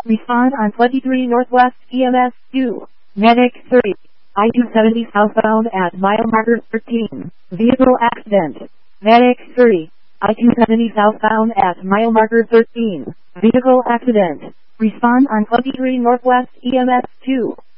Respond on 23 Northwest EMS 2. Medic 3. I-270 southbound at mile marker 13. Vehicle accident. Medic 3. I-270 southbound at mile marker 13. Vehicle accident. Respond on 23 Northwest EMS 2.